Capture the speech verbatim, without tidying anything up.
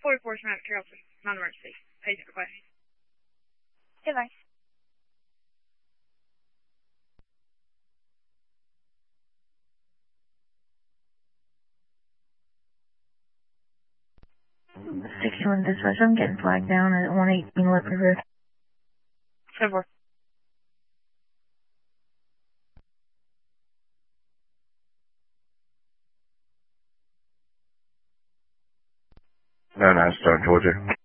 forty-four Samantha Carrollton, non-emergency. Patient request. Goodbye. sixty-one dispatch, I'm getting flagged down at one eighteen Leopard Road. ten four. No, no, Stone, Georgia.